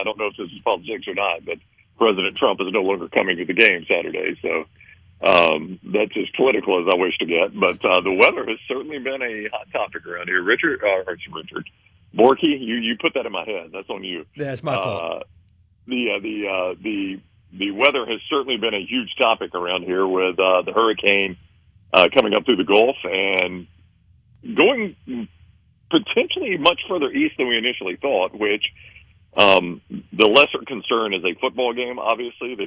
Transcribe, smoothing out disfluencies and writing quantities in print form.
I don't know if this is politics or not, but President Trump is no longer coming to the game Saturday. So that's as political as I wish to get. But the weather has certainly been a hot topic around here. Richard Borky, you put that in my head. That's on you. That's my fault. The weather has certainly been a huge topic around here with the hurricane coming up through the Gulf and going potentially much further east than we initially thought, which the lesser concern is a football game, obviously. They